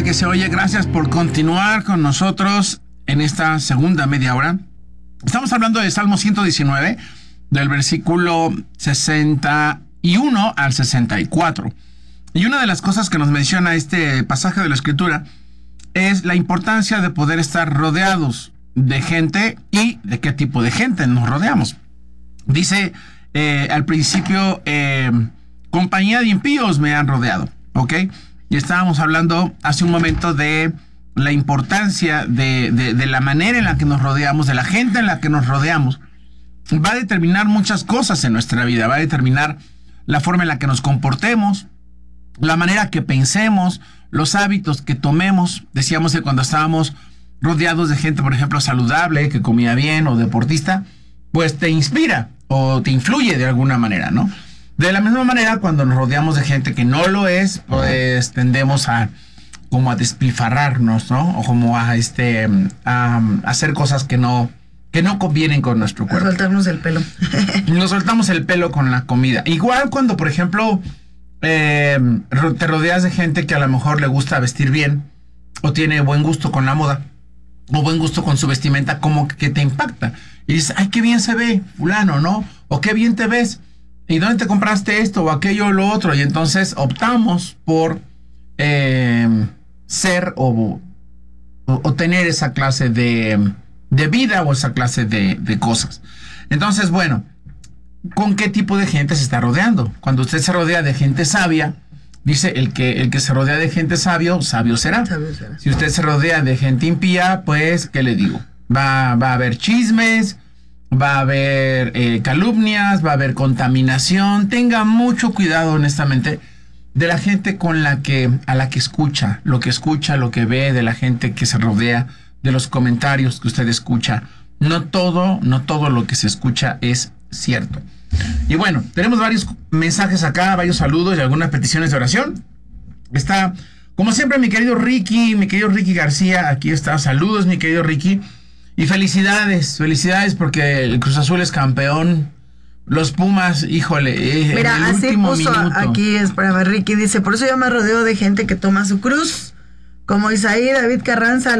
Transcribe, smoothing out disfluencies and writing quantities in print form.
que se oye, gracias por continuar con nosotros en esta segunda media hora. Estamos hablando de Salmo 119, del versículo 61 al 64. Y una de las cosas que nos menciona este pasaje de la Escritura es la importancia de poder estar rodeados de gente y de qué tipo de gente nos rodeamos. Dice al principio, compañía de impíos me han rodeado, ¿ok? Y estábamos hablando hace un momento de la importancia de la manera en la que nos rodeamos, de la gente en la que nos rodeamos. Va a determinar muchas cosas en nuestra vida, va a determinar la forma en la que nos comportemos, la manera que pensemos, los hábitos que tomemos. Decíamos que cuando estábamos rodeados de gente, por ejemplo, saludable, que comía bien o deportista, pues te inspira o te influye de alguna manera, ¿no? De la misma manera, cuando nos rodeamos de gente que no lo es, pues tendemos a como a despilfarrarnos, ¿no? O como a hacer cosas que no convienen con nuestro cuerpo. A soltarnos el pelo. Nos soltamos el pelo con la comida. Igual cuando, por ejemplo, te rodeas de gente que a lo mejor le gusta vestir bien, o tiene buen gusto con la moda, o buen gusto con su vestimenta, como que te impacta. Y dices, ay, qué bien se ve fulano, ¿no? O qué bien te ves. ¿Y dónde te compraste esto o aquello o lo otro? Y entonces optamos por ser o tener esa clase de vida o esa clase de cosas. Entonces, bueno, ¿con qué tipo de gente se está rodeando? Cuando usted se rodea de gente sabia, dice el que se rodea de gente sabio será. Sabio será. Si usted se rodea de gente impía, pues, ¿qué le digo? Va a haber chismes, va a haber calumnias, va a haber contaminación. Tenga mucho cuidado, honestamente, de la gente a la que escucha, lo que ve, de la gente que se rodea, de los comentarios que usted escucha. No todo lo que se escucha es cierto. Y bueno, tenemos varios mensajes acá, varios saludos y algunas peticiones de oración. Está, como siempre, mi querido Ricky García, aquí está. Saludos, mi querido Ricky. Y felicidades porque el Cruz Azul es campeón. Los Pumas, híjole, mira, en el así último puso minuto. aquí, espérame, Ricky dice, por eso yo me rodeo de gente que toma su cruz, como Isaí, David Carranza,